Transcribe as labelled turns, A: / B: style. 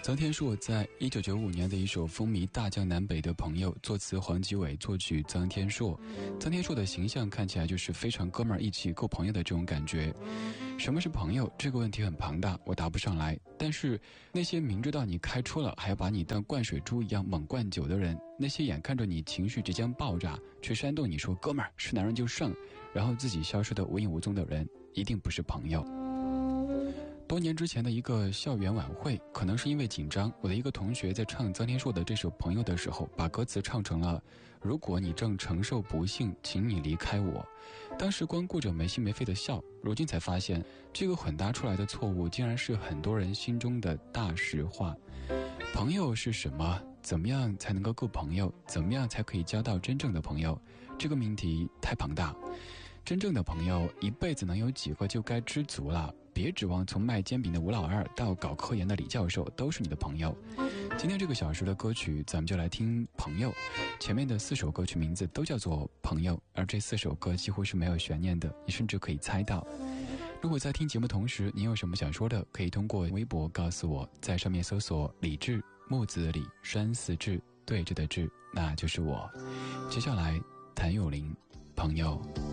A: 臧天朔在1995年的一首风靡大江南北的《朋友》，作词黄基伟，作曲臧天朔。臧天朔的形象看起来就是非常哥们儿义气够朋友的这种感觉。什么是朋友这个问题很庞大，我答不上来。但是那些明知道你开出了还要把你当灌水猪一样猛灌酒的人，那些眼看着你情绪即将爆炸却煽动你说哥们儿是男人就胜，然后自己消失得无影无踪的人，一定不是朋友。多年之前的一个校园晚会，可能是因为紧张，我的一个同学在唱臧天朔的这首《朋友》的时候，把歌词唱成了如果你正承受不幸，请你离开我。当时光顾着没心没肺的笑，如今才发现这个混搭出来的错误竟然是很多人心中的大实话。朋友是什么？怎么样才能够够朋友？怎么样才可以交到真正的朋友？这个命题太庞大。真正的朋友一辈子能有几个就该知足了，别指望从卖煎饼的吴老二到搞科研的李教授都是你的朋友。今天这个小时的歌曲咱们就来听朋友，前面的4首歌曲名字都叫做朋友，而这4首歌几乎是没有悬念的，你甚至可以猜到。如果在听节目同时你有什么想说的，可以通过微博告诉我，在上面搜索李志，木子李，山寺志，对着的志，那就是我。接下来谭咏麟，朋友。